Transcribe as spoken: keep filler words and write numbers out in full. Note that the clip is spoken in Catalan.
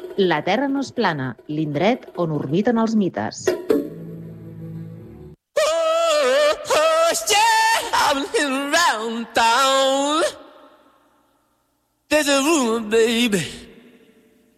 La Terra no és plana, l'indret on orbiten els mites. I'm around town. There's a rumor, baby.